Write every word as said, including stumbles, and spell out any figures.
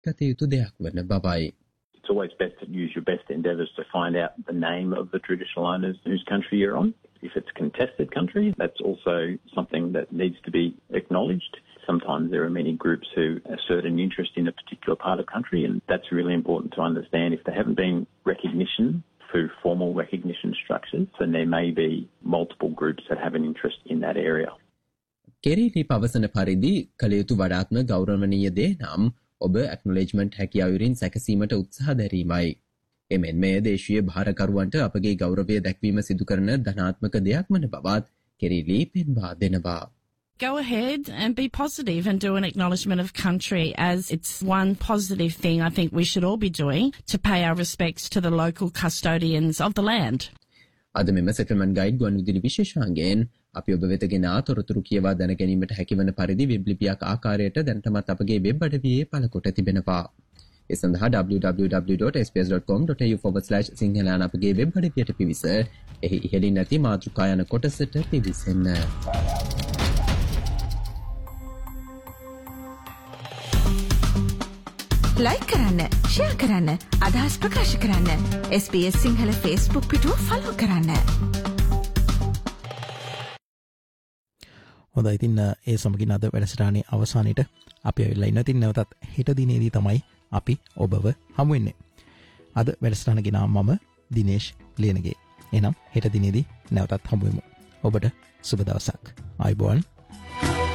ගත යුතු දෙයක් වන බවයි. It's always best to use your best endeavours to find out the name of the traditional owners whose country you're on. If it's a contested country, that's also something that needs to be acknowledged. Sometimes there are many groups who assert an interest in a particular part of country, and that's really important to understand. If there haven't been recognition through formal recognition structures, then there may be multiple groups that have an interest in that area. කෙරීලි පවසන පරිදි කළ යුතු වඩාත්ම ගෞරවනීය දේ නම් ඔබ ඇක්නොලෙජ්මන්ට් හැකියාවරින් සැකසීමට උත්සාහ දැරීමයි. එමෙන් මේ දේශීය භාරකරුවන්ට අපගේ ගෞරවය දැක්වීම සිදු කරන ධනාත්මක දෙයක් වන බවත් කෙරීලි පෙන්වා දෙනවා. Go ahead and be positive and do an acknowledgement of country, as it's one positive thing I think we should all be doing to pay our respects to the local custodians of the land. අද මෙම settlement guide ගුවන්විදුලි විශේෂාංගයෙන් අපි ඔබ වෙත ගෙන තොරතුරු කියවා දැන ගැනීමට හැකිවන පරිදි වෙබ් ලිපියක් ආකාරයට දැනටමත් අපගේ වෙබ් අඩවියේ පළකොට තිබෙනවා. ඒ සඳහා w w w dot s b s dot com dot a u forward slash sinhala යන අපගේ වෙබ් අඩවියට පිවිස එහි ඉහළින් නැති මාතෘකා යන කොටසට පිවිසෙන්න. ලයික් කරන්න, ෂෙයා කරන්න, අදහස් ප්‍රකාශ කරන්න. S B S Sinhala Facebook පිටුව follow කරන්න. හොඳයි, ඉතින් ඒ සමගින් අද වැඩසටහනේ අවසානයේට අපි ඇවිල්ලා ඉන්න. ඉතින් නැවතත් හෙට දිනේදී තමයි අපි ඔබව හමු වෙන්නේ. අද වැඩසටහන ගෙනාව මම දිනේෂ් ලියනගේ. එහෙනම් හෙට දිනේදී නැවතත් හමු වෙමු. ඔබට සුබ දවසක්. ආයුබෝවන්.